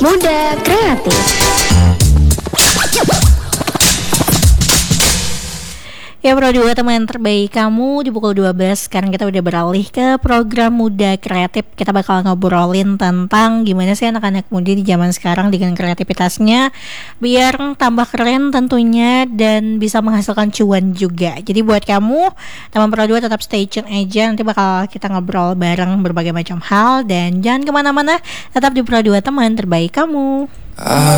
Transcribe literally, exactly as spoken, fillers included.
Muda Kreatif. Ya Pro dua teman terbaik kamu di pukul dua belas. Sekarang kita udah beralih ke program Muda Kreatif. Kita bakal ngobrolin tentang gimana sih anak-anak muda di zaman sekarang dengan kreativitasnya biar tambah keren tentunya dan bisa menghasilkan cuan juga. Jadi buat kamu teman Pro dua tetap stay tune aja. Nanti bakal kita ngobrol bareng berbagai macam hal. Dan jangan kemana-mana, tetap di Pro dua teman terbaik kamu. I